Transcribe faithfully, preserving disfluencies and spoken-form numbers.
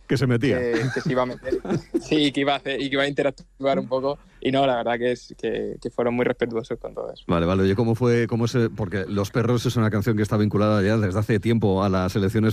Que se metía. Que, que se iba a meter. Sí, que iba a hacer y que iba a interactuar un poco. Y no, la verdad que es que, que fueron muy respetuosos con todo eso. Vale, vale. Oye, ¿cómo fue? Cómo se, porque Los Perros es una canción que está vinculada ya desde hace tiempo a la selección